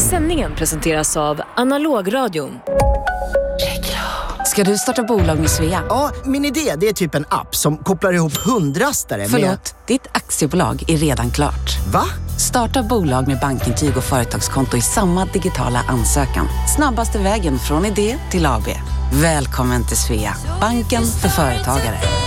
sändningen presenteras av Analogradion. Ska du starta bolag med Svea? Ja, min idé det är typ en app som kopplar ihop hundrastare Förlåt, med... ditt aktiebolag är redan klart. Va? Starta bolag med bankintyg och företagskonto i samma digitala ansökan. Snabbaste vägen från idé till AB. Välkommen till Svea, banken för företagare.